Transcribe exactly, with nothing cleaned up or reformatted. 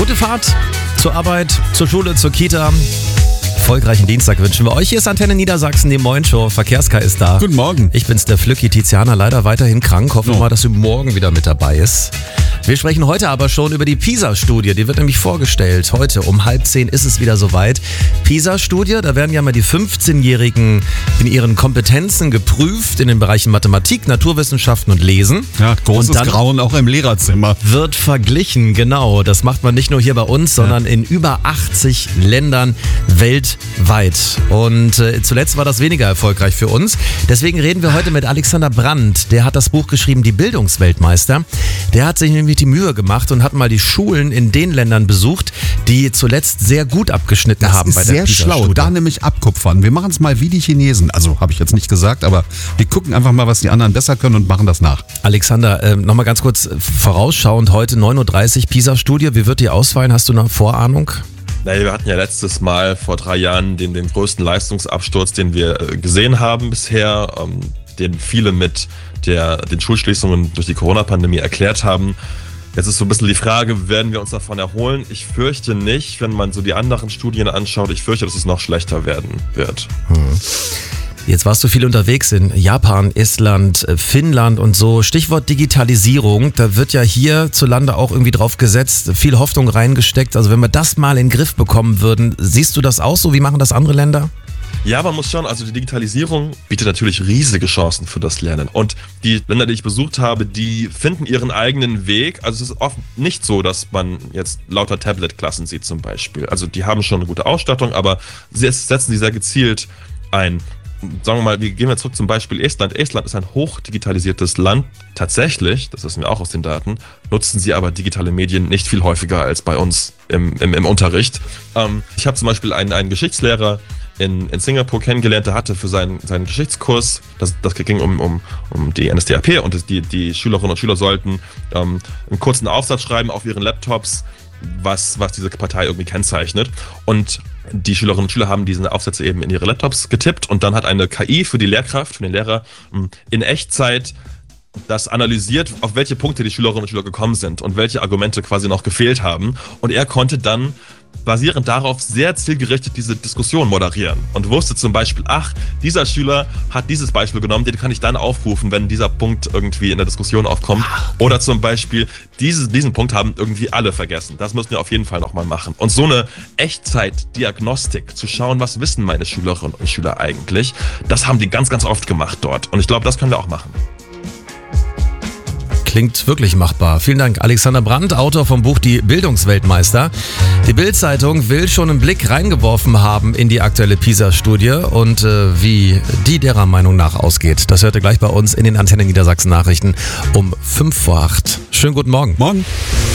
Gute Fahrt zur Arbeit, zur Schule, zur Kita. Erfolgreichen Dienstag wünschen wir euch. Hier ist Antenne Niedersachsen, die Moin-Show. Verkehrska ist da. Guten Morgen. Ich bin's, der Flücki. Tiziana leider weiterhin krank. Hoffen wir Oh. mal, dass sie morgen wieder mit dabei ist. Wir sprechen heute aber schon über die PISA-Studie. Die wird nämlich vorgestellt. Heute um halb zehn ist es wieder soweit. PISA-Studie, da werden ja mal die fünfzehnjährigen in ihren Kompetenzen geprüft in den Bereichen Mathematik, Naturwissenschaften und Lesen. Ja, großes Und dann Grauen auch im Lehrerzimmer. wird verglichen, genau. Das macht man nicht nur hier bei uns, sondern in über achtzig Ländern weltweit. Und äh, zuletzt war das weniger erfolgreich für uns. Deswegen reden wir heute mit Alexander Brandt. Der hat das Buch geschrieben, Die Bildungsweltmeister. Der hat sich nämlich die Mühe gemacht und hat mal die Schulen in den Ländern besucht, die zuletzt sehr gut abgeschnitten Das haben ist bei der sehr schlau. PISA-Studie. Da nämlich abkupfern. Wir machen es mal wie die Chinesen. Also habe ich jetzt nicht gesagt, aber wir gucken einfach mal, was die anderen besser können und machen das nach. Alexander, äh, nochmal ganz kurz vorausschauend. Heute neun Uhr dreißig PISA-Studie. Wie wird die ausfallen? Hast du eine Vorahnung? Naja, wir hatten ja letztes Mal vor drei Jahren den, den größten Leistungsabsturz, den wir äh, gesehen haben bisher, ähm, den viele mit der, den Schulschließungen durch die Corona-Pandemie erklärt haben. Jetzt ist so ein bisschen die Frage, werden wir uns davon erholen? Ich fürchte nicht, wenn man so die anderen Studien anschaut. Ich fürchte, dass es noch schlechter werden wird. Hm. Jetzt warst du viel unterwegs in Japan, Estland, Finnland und so. Stichwort Digitalisierung, da wird ja hierzulande auch irgendwie drauf gesetzt, viel Hoffnung reingesteckt. Also wenn wir das mal in den Griff bekommen würden, siehst du das auch so? Wie machen das andere Länder? Ja, man muss schon, also die Digitalisierung bietet natürlich riesige Chancen für das Lernen. Und die Länder, die ich besucht habe, die finden ihren eigenen Weg. Also es ist oft nicht so, dass man jetzt lauter Tablet-Klassen sieht zum Beispiel. Also die haben schon eine gute Ausstattung, aber sie setzen sie sehr gezielt ein. Sagen wir mal, wir gehen wir zurück zum Beispiel Estland. Estland ist ein hochdigitalisiertes Land. Tatsächlich, das wissen wir auch aus den Daten, nutzen sie aber digitale Medien nicht viel häufiger als bei uns im, im, im Unterricht. Ähm, ich habe zum Beispiel einen, einen Geschichtslehrer in, in Singapur kennengelernt, der hatte für seinen, seinen Geschichtskurs, das, das ging um, um, um die N S D A P und das, die, die Schülerinnen und Schüler sollten ähm, einen kurzen Aufsatz schreiben auf ihren Laptops, was, was diese Partei irgendwie kennzeichnet. Und die Schülerinnen und Schüler haben diese Aufsätze eben in ihre Laptops getippt und dann hat eine K I für die Lehrkraft, für den Lehrer in Echtzeit das analysiert, auf welche Punkte die Schülerinnen und Schüler gekommen sind und welche Argumente quasi noch gefehlt haben. Und er konnte dann basierend darauf sehr zielgerichtet diese Diskussion moderieren und wusste zum Beispiel, ach, dieser Schüler hat dieses Beispiel genommen, den kann ich dann aufrufen, wenn dieser Punkt irgendwie in der Diskussion aufkommt. Oder zum Beispiel, dieses, diesen Punkt haben irgendwie alle vergessen. Das müssen wir auf jeden Fall nochmal machen. Und so eine Echtzeitdiagnostik, zu schauen, was wissen meine Schülerinnen und Schüler eigentlich, das haben die ganz, ganz oft gemacht dort. Und ich glaube, das können wir auch machen. Klingt wirklich machbar. Vielen Dank, Alexander Brandt, Autor vom Buch Die Bildungsweltmeister. Die Bild-Zeitung will schon einen Blick reingeworfen haben in die aktuelle PISA-Studie und äh, wie die derer Meinung nach ausgeht. Das hört ihr gleich bei uns in den Antenne Niedersachsen Nachrichten um fünf vor acht. Schönen guten Morgen. Morgen.